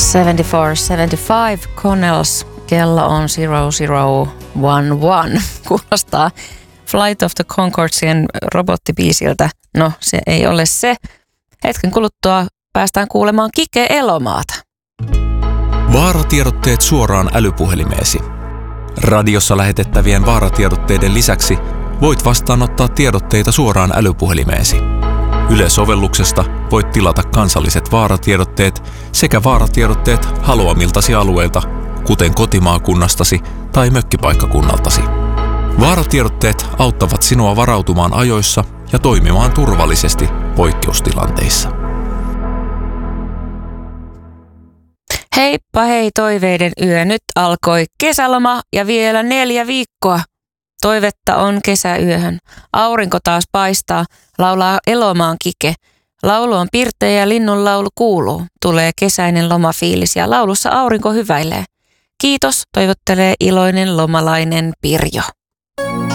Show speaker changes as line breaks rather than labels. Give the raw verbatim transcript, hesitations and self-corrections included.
seitsemänkymmentäneljä seitsemänkymmentäviisi Connells, kello on zero zero one one. Kuulostaa Flight of the Conchordsien robottibiisiltä. No, se ei ole se. Hetken kuluttua päästään kuulemaan Kike Elomaata.
Vaaratiedotteet suoraan älypuhelimeesi. Radiossa lähetettävien vaaratiedotteiden lisäksi voit vastaanottaa tiedotteita suoraan älypuhelimeesi. Yle-sovelluksesta voit tilata kansalliset vaaratiedotteet sekä vaaratiedotteet haluamiltasi alueilta, kuten kotimaakunnastasi tai mökkipaikkakunnaltasi. Vaaratiedotteet auttavat sinua varautumaan ajoissa ja toimimaan turvallisesti poikkeustilanteissa.
Heippa hei toiveiden yö. Nyt alkoi kesäloma ja vielä neljä viikkoa. Toivetta on kesäyöhön. Aurinko taas paistaa, laulaa Elomaan Kike. Laulu on pirteä ja linnun laulu kuuluu. Tulee kesäinen lomafiilis ja laulussa aurinko hyväilee. Kiitos, toivottelee iloinen lomalainen Pirjo.